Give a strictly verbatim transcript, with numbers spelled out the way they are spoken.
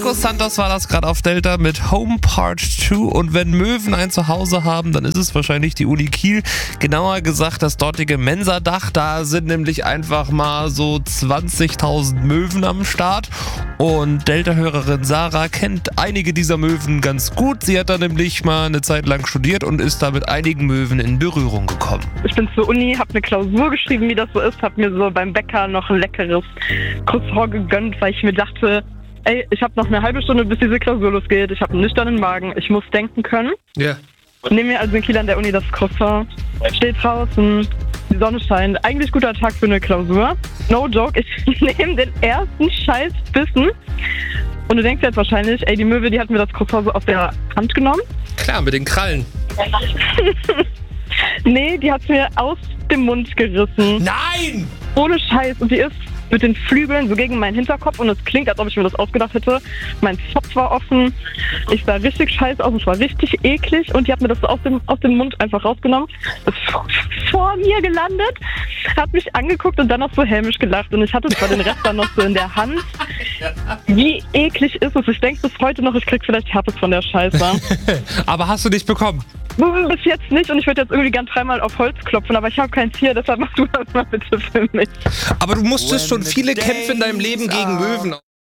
Marcos Santos war das gerade auf Delta mit Home Part zwei. Und wenn Möwen ein Zuhause haben, dann ist es wahrscheinlich die Uni Kiel. Genauer gesagt das dortige Mensadach. Da sind nämlich einfach mal so zwanzigtausend Möwen am Start. Und Delta-Hörerin Sarah kennt einige dieser Möwen ganz gut. Sie hat da nämlich mal eine Zeit lang studiert und ist da mit einigen Möwen in Berührung gekommen. Ich bin zur Uni, habe eine Klausur geschrieben, wie das so ist, habe mir so beim Bäcker noch ein leckeres Croissant gegönnt, weil ich mir dachte, ey, ich habe noch eine halbe Stunde, bis diese Klausur losgeht, ich habe einen nüchternen Magen, ich muss denken können. Ja. Yeah. Nehme mir also in Kiel an der Uni das Croissant, steht draußen, die Sonne scheint, eigentlich guter Tag für eine Klausur. No joke, ich nehme den ersten Scheißbissen und du denkst jetzt wahrscheinlich, ey, die Möwe, die hat mir das Croissant so aus der Hand genommen. Klar, mit den Krallen. Nee, die hat mir aus dem Mund gerissen. Nein! Ohne Scheiß. Und die ist mit den Flügeln so gegen meinen Hinterkopf und es klingt, als ob ich mir das ausgedacht hätte. Mein Zopf war offen. Ich sah richtig scheiße aus. Es war richtig eklig und die hat mir das so aus dem, aus dem Mund einfach rausgenommen. Ist vor mir gelandet, hat mich angeguckt und dann noch so hämisch gelacht. Und ich hatte zwar den Rest dann noch so in der Hand. Wie eklig ist es? Ich denke bis heute noch, ich krieg vielleicht Herpes von der Scheiße. Aber hast du dich bekommen? Bis jetzt nicht und ich würde jetzt irgendwie gern dreimal auf Holz klopfen, aber ich habe kein Tier, deshalb mach du das mal bitte für mich. Aber du musstest schon viele Kämpfe in deinem Leben gegen Möwen